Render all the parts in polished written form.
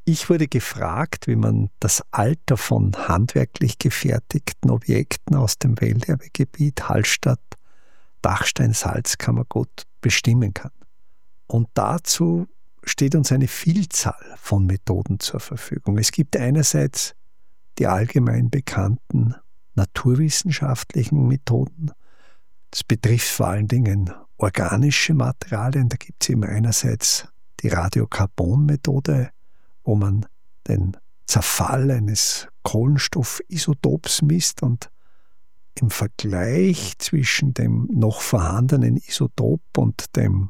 Ich wurde gefragt, wie man das Alter von handwerklich gefertigten Objekten aus dem Welterbegebiet Hallstatt, Dachstein, Salzkammergut bestimmen kann. Und dazu steht uns eine Vielzahl von Methoden zur Verfügung. Es gibt einerseits die allgemein bekannten naturwissenschaftlichen Methoden. Das betrifft vor allen Dingen organische Materialien. Da gibt es eben einerseits die Radiokarbon-Methode, wo man den Zerfall eines Kohlenstoffisotops misst und im Vergleich zwischen dem noch vorhandenen Isotop und dem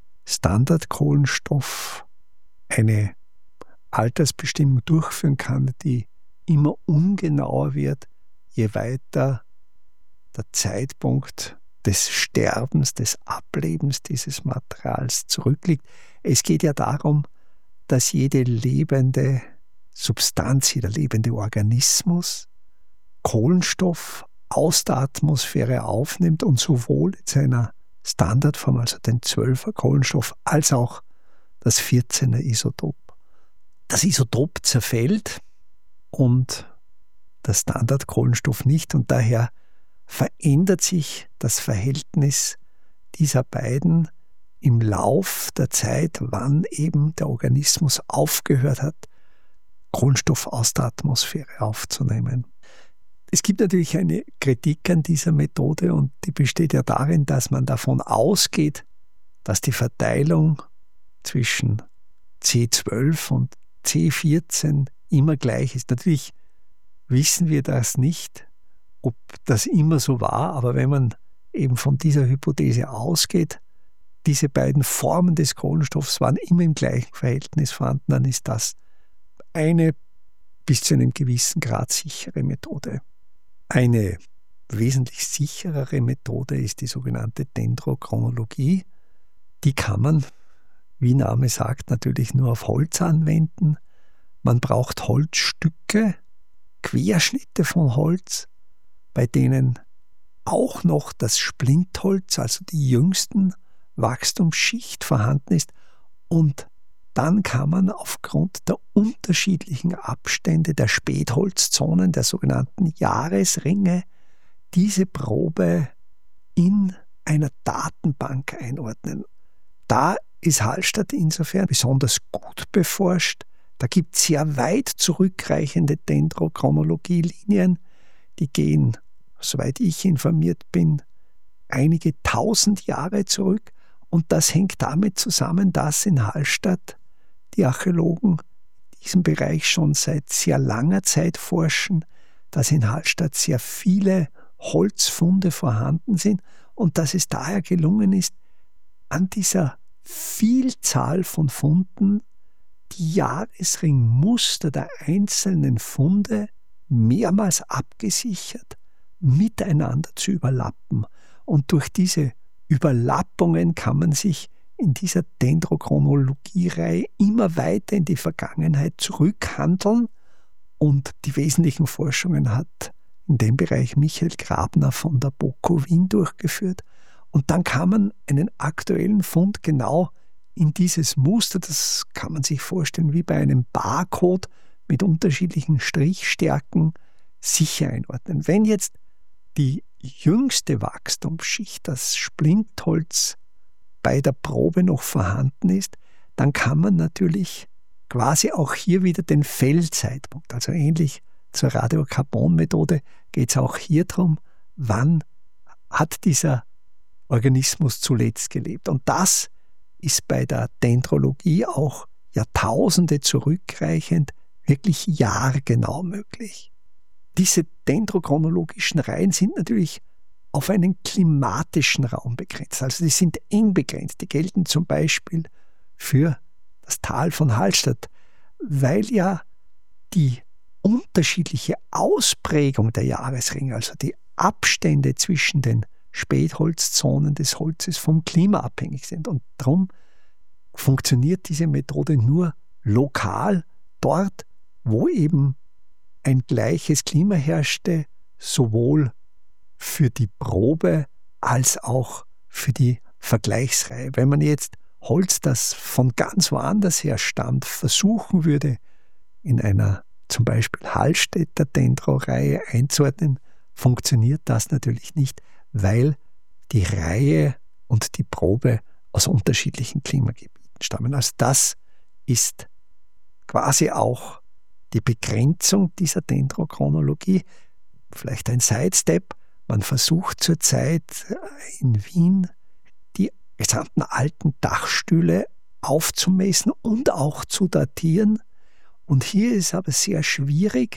Standardkohlenstoff eine Altersbestimmung durchführen kann, die immer ungenauer wird, je weiter der Zeitpunkt des Sterbens, des Ablebens dieses Materials zurückliegt. Es geht ja darum, dass jede lebende Substanz, jeder lebende Organismus Kohlenstoff aus der Atmosphäre aufnimmt und sowohl in seiner Standardform, also den 12er Kohlenstoff, als auch das 14er Isotop. Das Isotop zerfällt und der Standardkohlenstoff nicht, und daher verändert sich das Verhältnis dieser beiden im Lauf der Zeit, wann eben der Organismus aufgehört hat, Kohlenstoff aus der Atmosphäre aufzunehmen. Es gibt natürlich eine Kritik an dieser Methode, und die besteht ja darin, dass man davon ausgeht, dass die Verteilung zwischen C12 und C14 immer gleich ist. Natürlich wissen wir das nicht, ob das immer so war, aber wenn man eben von dieser Hypothese ausgeht, diese beiden Formen des Kohlenstoffs waren immer im gleichen Verhältnis vorhanden, dann ist das eine bis zu einem gewissen Grad sichere Methode. Eine wesentlich sicherere Methode ist die sogenannte Dendrochronologie. Die kann man, wie Name sagt, natürlich nur auf Holz anwenden. Man braucht Holzstücke, Querschnitte von Holz, bei denen auch noch das Splintholz, also die jüngsten Wachstumsschicht vorhanden ist, und dann kann man aufgrund der unterschiedlichen Abstände der Spätholzzonen, der sogenannten Jahresringe, diese Probe in einer Datenbank einordnen. Da ist Hallstatt insofern besonders gut beforscht. Da gibt es sehr weit zurückreichende Dendrochronologielinien, die gehen, soweit ich informiert bin, einige tausend Jahre zurück. Und das hängt damit zusammen, dass in Hallstatt die Archäologen in diesem Bereich schon seit sehr langer Zeit forschen, dass in Hallstatt sehr viele Holzfunde vorhanden sind und dass es daher gelungen ist, an dieser Vielzahl von Funden die Jahresringmuster der einzelnen Funde mehrmals abgesichert miteinander zu überlappen. Und durch diese Überlappungen kann man sich in dieser Dendrochronologie-Reihe immer weiter in die Vergangenheit zurückhandeln, und die wesentlichen Forschungen hat in dem Bereich Michael Grabner von der BOKU Wien durchgeführt. Und dann kann man einen aktuellen Fund genau in dieses Muster, das kann man sich vorstellen wie bei einem Barcode mit unterschiedlichen Strichstärken, sicher einordnen. Wenn jetzt die jüngste Wachstumsschicht, das Splintholz, bei der Probe noch vorhanden ist, dann kann man natürlich quasi auch hier wieder den Fellzeitpunkt, also ähnlich zur Radiokarbon-Methode, geht es auch hier darum, wann hat dieser Organismus zuletzt gelebt. Und das ist bei der Dendrologie auch Jahrtausende zurückreichend wirklich jahrgenau möglich. Diese dendrochronologischen Reihen sind natürlich auf einen klimatischen Raum begrenzt. Also die sind eng begrenzt. Die gelten zum Beispiel für das Tal von Hallstatt, weil ja die unterschiedliche Ausprägung der Jahresringe, also die Abstände zwischen den Spätholzzonen des Holzes vom Klima abhängig sind. Und darum funktioniert diese Methode nur lokal, dort, wo eben ein gleiches Klima herrschte, sowohl für die Probe als auch für die Vergleichsreihe. Wenn man jetzt Holz, das von ganz woanders her stammt, versuchen würde, in einer zum Beispiel Hallstätter Dendroreihe einzuordnen, funktioniert das natürlich nicht, weil die Reihe und die Probe aus unterschiedlichen Klimagebieten stammen. Also das ist quasi auch die Begrenzung dieser Dendrochronologie. Vielleicht ein Sidestep. Man versucht zurzeit in Wien die gesamten alten Dachstühle aufzumessen und auch zu datieren. Und hier ist aber sehr schwierig,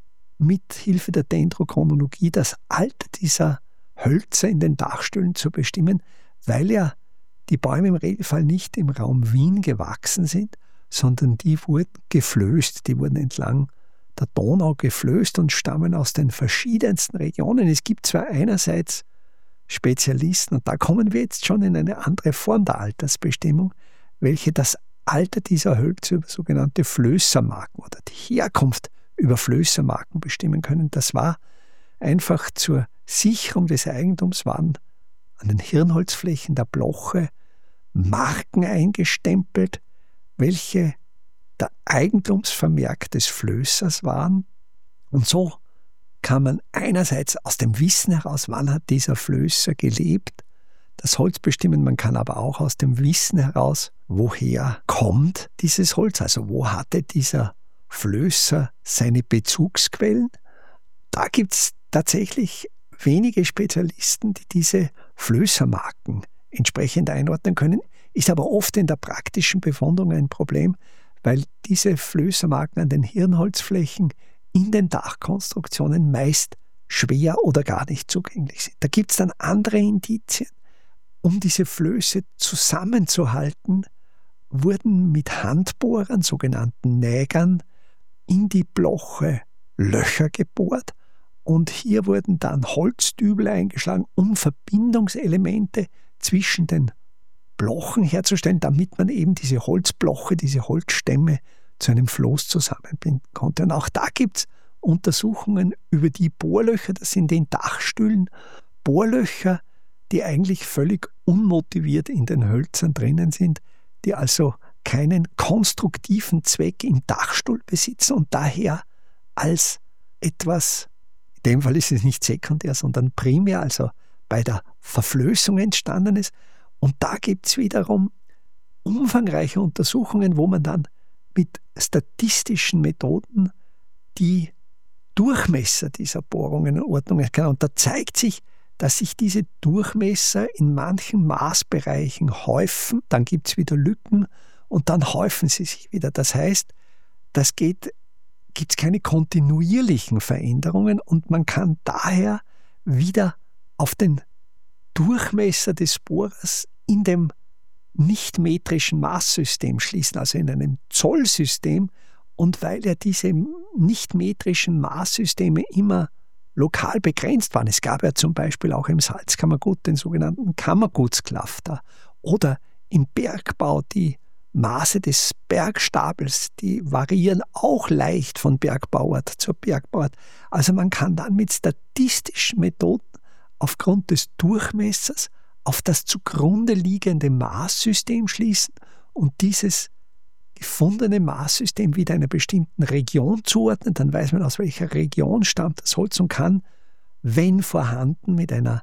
mit Hilfe der Dendrochronologie das Alter dieser Hölzer in den Dachstühlen zu bestimmen, weil ja die Bäume im Regelfall nicht im Raum Wien gewachsen sind, sondern die wurden geflößt, die wurden entlang der Donau geflößt und stammen aus den verschiedensten Regionen. Es gibt zwar einerseits Spezialisten, und da kommen wir jetzt schon in eine andere Form der Altersbestimmung, welche das Alter dieser Hölzer über sogenannte Flößermarken oder die Herkunft über Flößermarken bestimmen können. Das war einfach zur Sicherung des Eigentums, waren an den Hirnholzflächen der Bloche Marken eingestempelt, welche der Eigentumsvermerk des Flößers waren. Und so kann man einerseits aus dem Wissen heraus, wann hat dieser Flößer gelebt, das Holz bestimmen. Man kann aber auch aus dem Wissen heraus, woher kommt dieses Holz, also wo hatte dieser Flößer seine Bezugsquellen. Da gibt es tatsächlich wenige Spezialisten, die diese Flößermarken entsprechend einordnen können, ist aber oft in der praktischen Befundung ein Problem, weil diese Flößermarken an den Hirnholzflächen in den Dachkonstruktionen meist schwer oder gar nicht zugänglich sind. Da gibt es dann andere Indizien. Um diese Flöße zusammenzuhalten, wurden mit Handbohrern, sogenannten Nägern, in die Bloche Löcher gebohrt und hier wurden dann Holzdübel eingeschlagen, um Verbindungselemente zwischen den Blochen herzustellen, damit man eben diese Holzbloche, diese Holzstämme zu einem Floß zusammenbinden konnte. Und auch da gibt es Untersuchungen über die Bohrlöcher, das sind in Dachstühlen Bohrlöcher, die eigentlich völlig unmotiviert in den Hölzern drinnen sind, die also keinen konstruktiven Zweck im Dachstuhl besitzen und daher als etwas, in dem Fall ist es nicht sekundär, sondern primär, also bei der Verflößung entstanden ist. Und da gibt es wiederum umfangreiche Untersuchungen, wo man dann mit statistischen Methoden die Durchmesser dieser Bohrungen in Ordnung kann. Und da zeigt sich, dass sich diese Durchmesser in manchen Maßbereichen häufen, dann gibt es wieder Lücken und dann häufen sie sich wieder. Das heißt, gibt es keine kontinuierlichen Veränderungen und man kann daher wieder auf den Durchmesser des Bohrers in dem nicht-metrischen Maßsystem schließen, also in einem Zollsystem. Und weil ja diese nicht-metrischen Maßsysteme immer lokal begrenzt waren, es gab ja zum Beispiel auch im Salzkammergut den sogenannten Kammergutsklafter oder im Bergbau die Maße des Bergstapels, die variieren auch leicht von Bergbauart zu Bergbauart. Also man kann dann mit statistischen Methoden aufgrund des Durchmessers auf das zugrunde liegende Maßsystem schließen und dieses gefundene Maßsystem wieder einer bestimmten Region zuordnen. Dann weiß man, aus welcher Region stammt das Holz und kann, wenn vorhanden, mit einer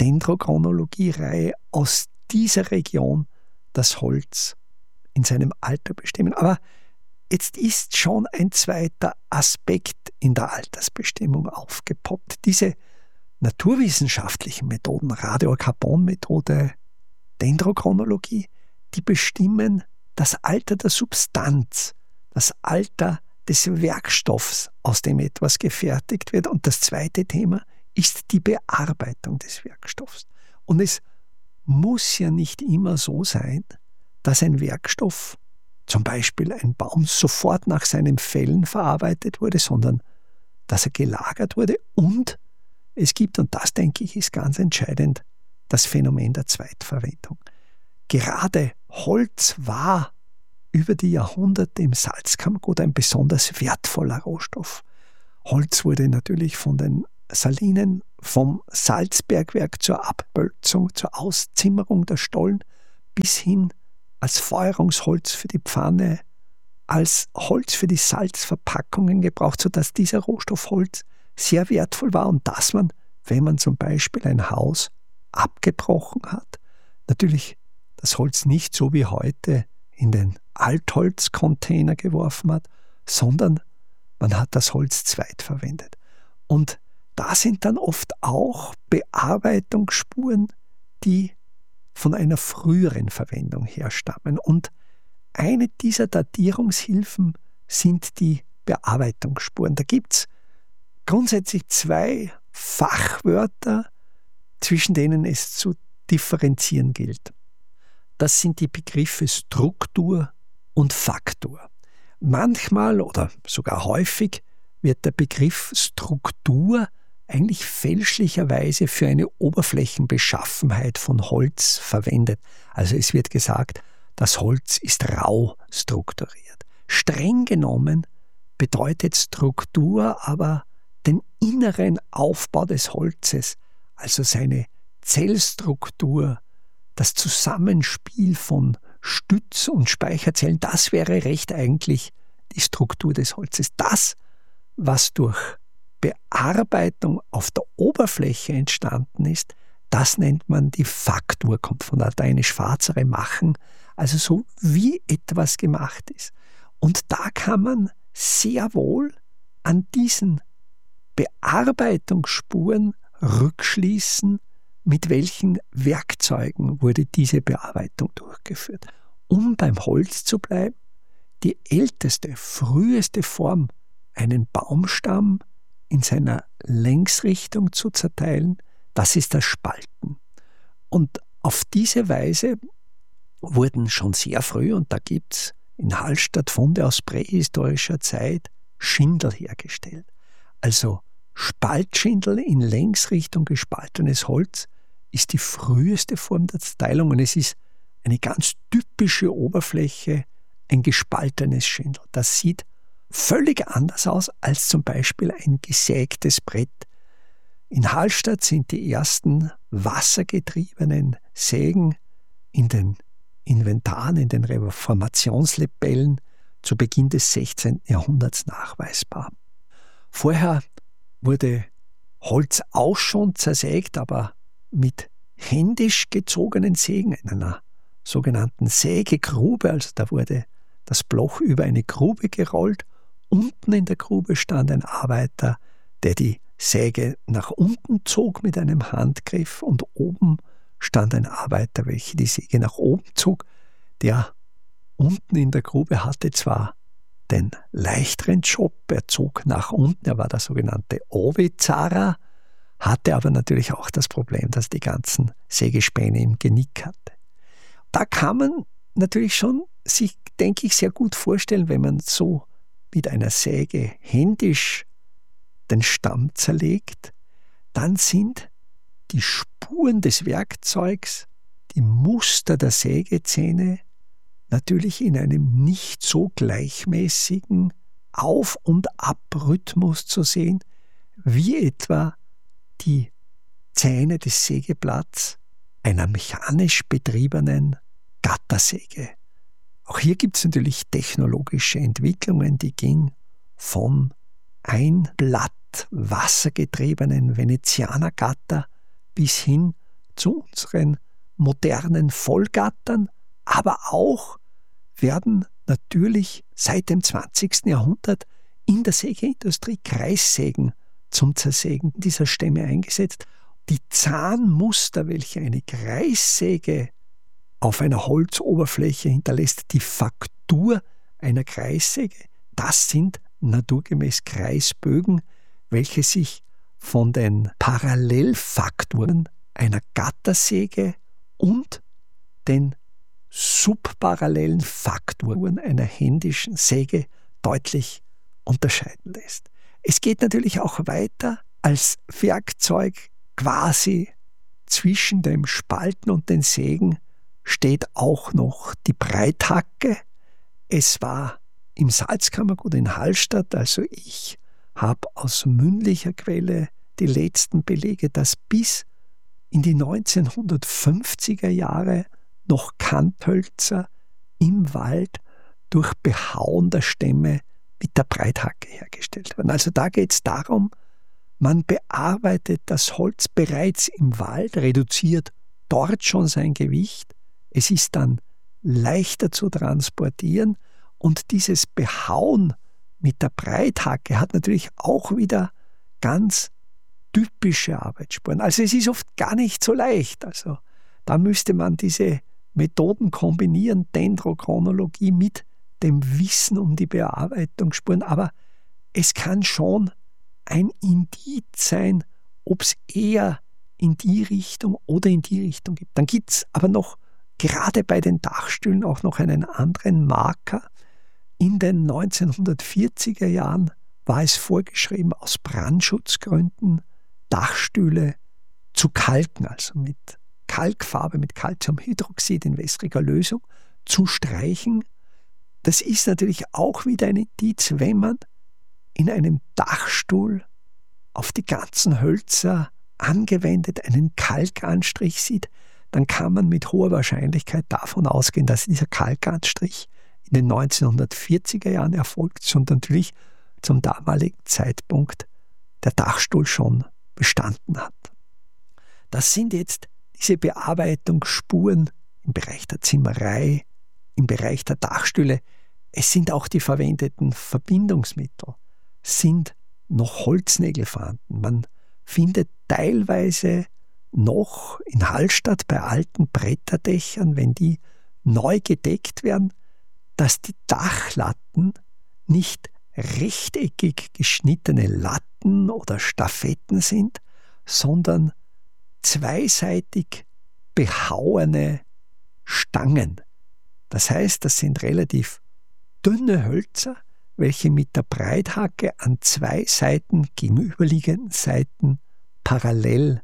Dendrochronologie-Reihe aus dieser Region das Holz in seinem Alter bestimmen. Aber jetzt ist schon ein zweiter Aspekt in der Altersbestimmung aufgepoppt. Diese naturwissenschaftlichen Methoden, Radiokarbonmethode, Dendrochronologie, die bestimmen das Alter der Substanz, das Alter des Werkstoffs, aus dem etwas gefertigt wird. Und das zweite Thema ist die Bearbeitung des Werkstoffs. Und es muss ja nicht immer so sein, dass ein Werkstoff, zum Beispiel ein Baum, sofort nach seinem Fällen verarbeitet wurde, sondern dass er gelagert wurde. Und es gibt, und das denke ich ist ganz entscheidend, das Phänomen der Zweitverwendung. Gerade Holz war über die Jahrhunderte im Salzkammergut ein besonders wertvoller Rohstoff. Holz wurde natürlich von den Salinen, vom Salzbergwerk zur Abbölzung, zur Auszimmerung der Stollen bis hin als Feuerungsholz für die Pfanne als Holz für die Salzverpackungen gebraucht, sodass dieser Rohstoff Holz sehr wertvoll war und dass man, wenn man zum Beispiel ein Haus abgebrochen hat, natürlich das Holz nicht so wie heute in den Altholzcontainer geworfen hat, sondern man hat das Holz zweitverwendet. Und da sind dann oft auch Bearbeitungsspuren, die von einer früheren Verwendung herstammen. Und eine dieser Datierungshilfen sind die Bearbeitungsspuren. Da gibt es grundsätzlich 2 Fachwörter, zwischen denen es zu differenzieren gilt. Das sind die Begriffe Struktur und Faktur. Manchmal oder sogar häufig wird der Begriff Struktur eigentlich fälschlicherweise für eine Oberflächenbeschaffenheit von Holz verwendet. Also es wird gesagt, das Holz ist rau strukturiert. Streng genommen bedeutet Struktur aber den inneren Aufbau des Holzes, also seine Zellstruktur, das Zusammenspiel von Stütz- und Speicherzellen, das wäre recht eigentlich die Struktur des Holzes. Das, was durch Bearbeitung auf der Oberfläche entstanden ist, das nennt man die Faktur, kommt von lateinisch facere, machen, also so wie etwas gemacht ist. Und da kann man sehr wohl an diesen Bearbeitungsspuren rückschließen, mit welchen Werkzeugen wurde diese Bearbeitung durchgeführt. Um beim Holz zu bleiben, die älteste, früheste Form, einen Baumstamm in seiner Längsrichtung zu zerteilen, das ist das Spalten. Und auf diese Weise wurden schon sehr früh, und da gibt es in Hallstatt Funde aus prähistorischer Zeit, Schindel hergestellt. Also Spaltschindel in Längsrichtung gespaltenes Holz ist die früheste Form der Zerteilung und es ist eine ganz typische Oberfläche, ein gespaltenes Schindel. Das sieht völlig anders aus als zum Beispiel ein gesägtes Brett. In Hallstatt sind die ersten wassergetriebenen Sägen in den Inventaren, in den Reformationslibellen zu Beginn des 16. Jahrhunderts nachweisbar. Vorher wurde Holz auch schon zersägt, aber mit händisch gezogenen Sägen in einer sogenannten Sägegrube, also da wurde das Bloch über eine Grube gerollt. Unten in der Grube stand ein Arbeiter, der die Säge nach unten zog mit einem Handgriff und oben stand ein Arbeiter, welcher die Säge nach oben zog. Der unten in der Grube hatte zwar den leichteren Job, er zog nach unten, er war der sogenannte Ovizarer, hatte aber natürlich auch das Problem, dass die ganzen Sägespäne im Genick hatte. Da kann man natürlich schon sich, denke ich, sehr gut vorstellen, wenn man so mit einer Säge händisch den Stamm zerlegt, dann sind die Spuren des Werkzeugs, die Muster der Sägezähne natürlich in einem nicht so gleichmäßigen Auf- und Abrhythmus zu sehen, wie etwa die Zähne des Sägeblatts einer mechanisch betriebenen Gattersäge. Auch hier gibt es natürlich technologische Entwicklungen, die gingen von ein Blatt wassergetriebenen Venezianergatter bis hin zu unseren modernen Vollgattern, aber auch werden natürlich seit dem 20. Jahrhundert in der Sägeindustrie Kreissägen zum Zersägen dieser Stämme eingesetzt. Die Zahnmuster, welche eine Kreissäge auf einer Holzoberfläche hinterlässt, die Faktur einer Kreissäge, das sind naturgemäß Kreisbögen, welche sich von den Parallelfakturen einer Gattersäge und den subparallelen Fakturen einer händischen Säge deutlich unterscheiden lässt. Es geht natürlich auch weiter. Als Werkzeug quasi zwischen dem Spalten und den Sägen steht auch noch die Breithacke. Es war im Salzkammergut in Hallstatt, also ich habe aus mündlicher Quelle die letzten Belege, dass bis in die 1950er Jahre noch Kanthölzer im Wald durch Behauen der Stämme mit der Breithacke hergestellt werden. Also da geht es darum, man bearbeitet das Holz bereits im Wald, reduziert dort schon sein Gewicht. Es ist dann leichter zu transportieren und dieses Behauen mit der Breithacke hat natürlich auch wieder ganz typische Arbeitsspuren. Also es ist oft gar nicht so leicht. Also da müsste man diese Methoden kombinieren, Dendrochronologie mit dem Wissen um die Bearbeitungsspuren. Aber es kann schon ein Indiz sein, ob es eher in die Richtung oder in die Richtung gibt. Dann gibt es aber noch gerade bei den Dachstühlen auch noch einen anderen Marker. In den 1940er Jahren war es vorgeschrieben, aus Brandschutzgründen Dachstühle zu kalken, also mit Kalkfarbe, mit Calciumhydroxid in wässriger Lösung zu streichen. Das ist natürlich auch wieder ein Indiz, wenn man in einem Dachstuhl auf die ganzen Hölzer angewendet einen Kalkanstrich sieht, dann kann man mit hoher Wahrscheinlichkeit davon ausgehen, dass dieser Kalkanstrich in den 1940er Jahren erfolgt ist und natürlich zum damaligen Zeitpunkt der Dachstuhl schon bestanden hat. Das sind jetzt diese Bearbeitungsspuren im Bereich der Zimmerei, im Bereich der Dachstühle. Es sind auch die verwendeten Verbindungsmittel, sind noch Holznägel vorhanden. Man findet teilweise noch in Hallstatt bei alten Bretterdächern, wenn die neu gedeckt werden, dass die Dachlatten nicht rechteckig geschnittene Latten oder Stafetten sind, sondern zweiseitig behauene Stangen. Das heißt, das sind relativ dünne Hölzer, welche mit der Breithacke an zwei Seiten, gegenüberliegenden Seiten, parallel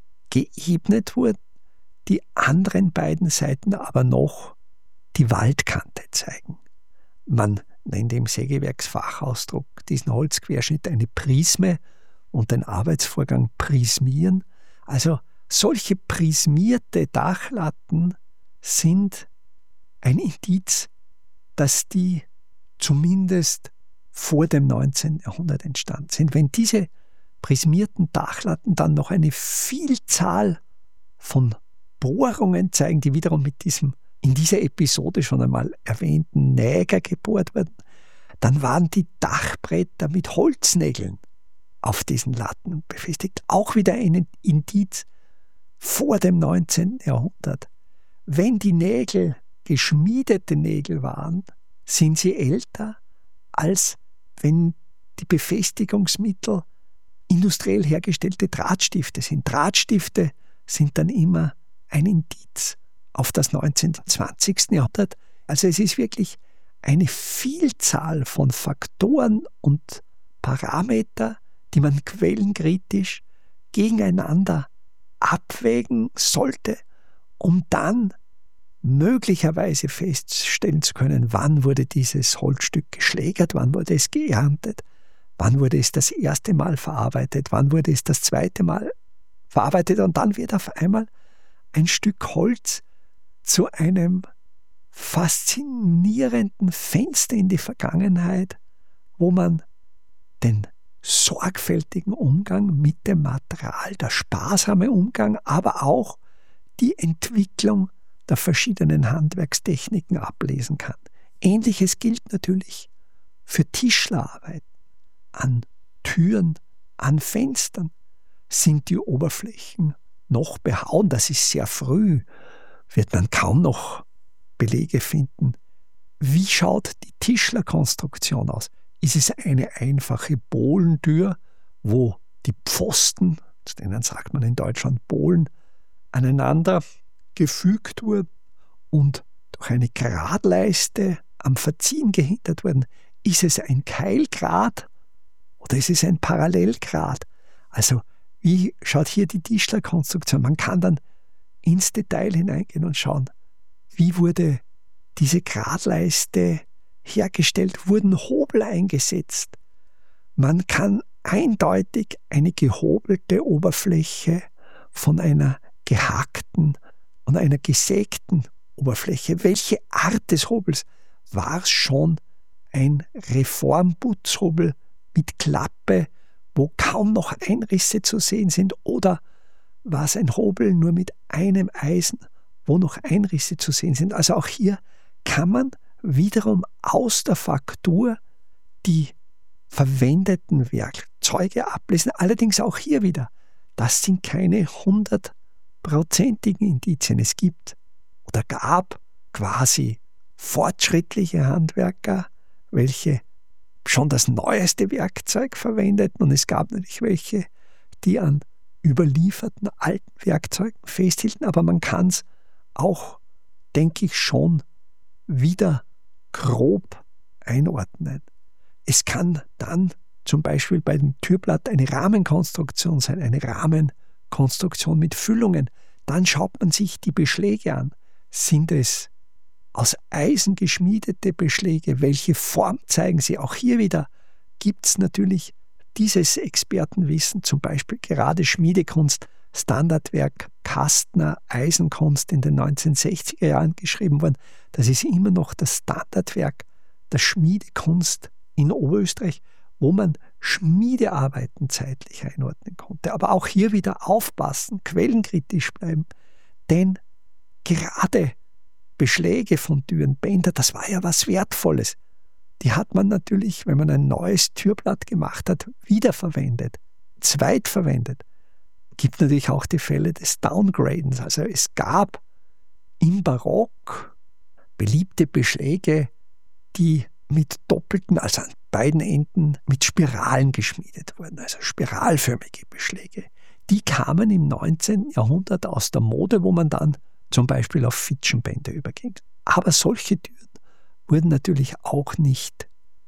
geebnet wurden, die anderen beiden Seiten aber noch die Waldkante zeigen. Man nennt im Sägewerksfachausdruck diesen Holzquerschnitt eine Prisme und den Arbeitsvorgang prismieren. Also solche prismierte Dachlatten sind ein Indiz, dass die zumindest vor dem 19. Jahrhundert entstanden sind. Wenn diese prismierten Dachlatten dann noch eine Vielzahl von Bohrungen zeigen, die wiederum mit diesem in dieser Episode schon einmal erwähnten Näger gebohrt wurden, dann waren die Dachbretter mit Holznägeln auf diesen Latten befestigt. Auch wieder ein Indiz vor dem 19. Jahrhundert. Wenn die Nägel geschmiedete Nägel waren, sind sie älter, als wenn die Befestigungsmittel industriell hergestellte Drahtstifte sind. Drahtstifte sind dann immer ein Indiz auf das 19. und 20. Jahrhundert. Also es ist wirklich eine Vielzahl von Faktoren und Parameter, die man quellenkritisch gegeneinander abwägen sollte, um dann möglicherweise feststellen zu können, wann wurde dieses Holzstück geschlägert, wann wurde es geerntet, wann wurde es das erste Mal verarbeitet, wann wurde es das zweite Mal verarbeitet und dann wird auf einmal ein Stück Holz zu einem faszinierenden Fenster in die Vergangenheit, wo man den sorgfältigen Umgang mit dem Material, der sparsame Umgang, aber auch die Entwicklung der verschiedenen Handwerkstechniken ablesen kann. Ähnliches gilt natürlich für Tischlerarbeiten. An Türen, an Fenstern sind die Oberflächen noch behauen. Das ist sehr früh, wird man kaum noch Belege finden. Wie schaut die Tischlerkonstruktion aus? Ist es eine einfache Bohlentür, wo die Pfosten, zu denen sagt man in Deutschland Bohlen, aneinander gefügt wurden und durch eine Gradleiste am Verziehen gehindert wurden? Ist es ein Keilgrad oder ist es ein Parallelgrad? Also wie schaut hier die Tischlerkonstruktion? Man kann dann ins Detail hineingehen und schauen, wie wurde diese Gradleiste hergestellt, wurden Hobel eingesetzt. Man kann eindeutig eine gehobelte Oberfläche von einer gehackten und einer gesägten Oberfläche, welche Art des Hobels, war es schon ein Reformputzhobel mit Klappe, wo kaum noch Einrisse zu sehen sind, oder war es ein Hobel nur mit einem Eisen, wo noch Einrisse zu sehen sind? Also auch hier kann man wiederum aus der Faktur die verwendeten Werkzeuge ablesen. Allerdings auch hier wieder, das sind keine 100-prozentigen Indizien. Es gibt oder gab quasi fortschrittliche Handwerker, welche schon das neueste Werkzeug verwendeten, und es gab natürlich welche, die an überlieferten alten Werkzeugen festhielten, aber man kann es auch, denke ich, schon wieder grob einordnen. Es kann dann zum Beispiel bei dem Türblatt eine Rahmenkonstruktion sein, eine Rahmenkonstruktion mit Füllungen. Dann schaut man sich die Beschläge an. Sind es aus Eisen geschmiedete Beschläge? Welche Form zeigen sie? Auch hier wieder gibt es natürlich dieses Expertenwissen, zum Beispiel gerade Schmiedekunst, Standardwerk Kastner, Eisenkunst in den 1960er Jahren geschrieben worden. Das ist immer noch das Standardwerk der Schmiedekunst in Oberösterreich, wo man Schmiedearbeiten zeitlich einordnen konnte. Aber auch hier wieder aufpassen, quellenkritisch bleiben, denn gerade Beschläge von Türen, Bänder, das war ja was Wertvolles. Die hat man natürlich, wenn man ein neues Türblatt gemacht hat, wiederverwendet, zweitverwendet. Gibt natürlich auch die Fälle des Downgradens. Also es gab im Barock beliebte Beschläge, die mit doppelten, also an beiden Enden mit Spiralen geschmiedet wurden, also spiralförmige Beschläge. Die kamen im 19. Jahrhundert aus der Mode, wo man dann zum Beispiel auf Fitschenbänder überging. Aber solche Türen wurden natürlich auch nicht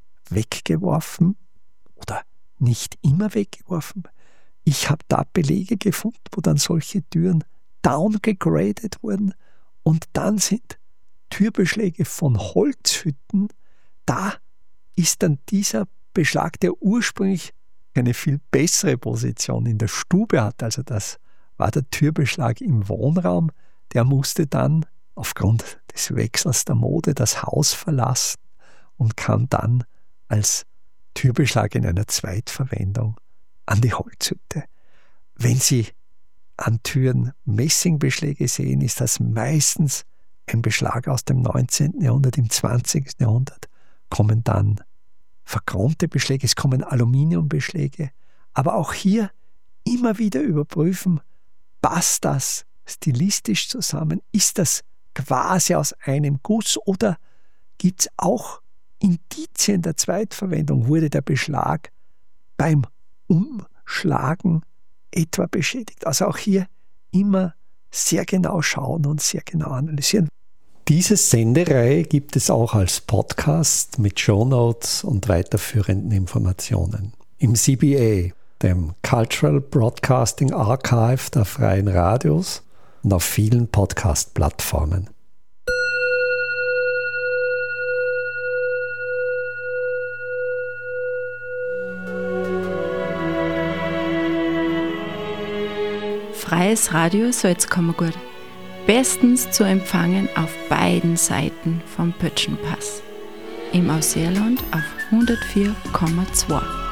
weggeworfen oder nicht immer weggeworfen. Ich habe da Belege gefunden, wo dann solche Türen downgegradet wurden, und dann sind Türbeschläge von Holzhütten, da ist dann dieser Beschlag, der ursprünglich eine viel bessere Position in der Stube hat, also das war der Türbeschlag im Wohnraum, der musste dann aufgrund des Wechsels der Mode das Haus verlassen und kam dann als Türbeschlag in einer Zweitverwendung an die Holzhütte. Wenn Sie an Türen Messingbeschläge sehen, ist das meistens ein Beschlag aus dem 19. Jahrhundert. Im 20. Jahrhundert kommen dann verchromte Beschläge, es kommen Aluminiumbeschläge, aber auch hier immer wieder überprüfen, passt das stilistisch zusammen, ist das quasi aus einem Guss, oder gibt es auch Indizien der Zweitverwendung? Wurde der Beschlag beim Umschlagen etwa beschädigt? Also auch hier immer sehr genau schauen und sehr genau analysieren. Diese Sendereihe gibt es auch als Podcast mit Shownotes und weiterführenden Informationen. Im CBA, dem Cultural Broadcasting Archive der Freien Radios, und auf vielen Podcast-Plattformen. Freies Radio Salzkammergut. Bestens zu empfangen auf beiden Seiten vom Pötschenpass. Im Ausseerland auf 104,2.